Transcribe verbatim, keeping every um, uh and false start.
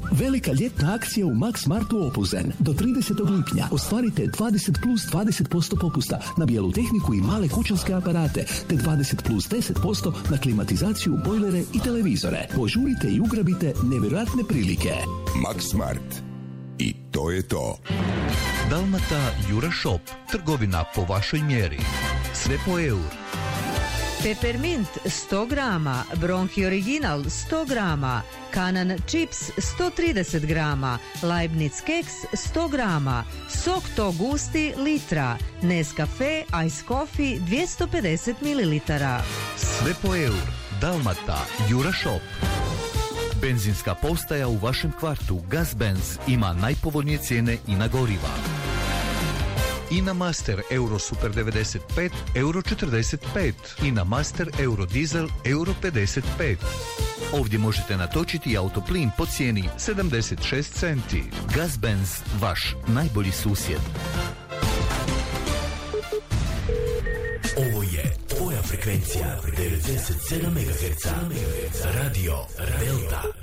Velika ljetna akcija u Max Martu Opuzen. Do tridesetog lipnja ostvarite dvadeset plus dvadeset posto popusta na bijelu tehniku i male kućanske aparate, te dvadeset plus deset posto na klimatizaciju, bojlere i televizore. Požurite i ugrabite nevjerojatne prilike. Max Smart. I to je to. Dalmata Jura Shop. Trgovina po vašoj mjeri. Sve po eur. Peppermint sto grama, Bronchi Original sto grama, Kanan Chips sto trideset grama, Leibniz keks sto grama, Sok to gusti litra, Nescafe Ice Coffee dvjesto pedeset mililitara. Sve po eur. Dalmata Jura Shop. Benzinska postaja u vašem kvartu Gazbenz ima najpovoljnije cijene i na goriva. I na Master Euro Super devedeset pet, euro četrdeset pet. I na Master Euro Diesel, euro pedeset pet. Ovdje možete natočiti autoplin po cijeni sedamdeset šest centi. Gazbenz, vaš najbolji susjed. Ovo je tvoja frekvencija devedeset sedam megaherca. Radio Delta.